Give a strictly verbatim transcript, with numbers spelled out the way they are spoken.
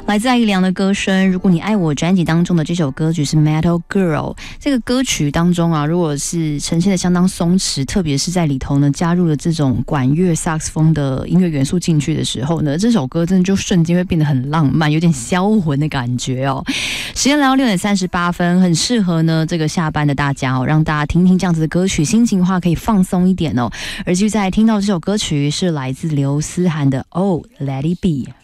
来自艾怡良的歌声。如果你爱我专辑当中的这首歌曲是 Metal Girl， 这个歌曲当中啊，如果是呈现的相当松弛，特别是在里头呢加入了这种管乐萨克斯风的音乐元素进去的时候呢，这首歌真的就瞬间会变得很浪漫，有点销魂的感觉哦。时间来到六点三十八分，很适合呢这个下班的大家哦，让大家听听这样子的歌曲，心情的话可以放松一点哦。而继续再听到这首歌曲是来自刘思涵的 Oh Let It Be。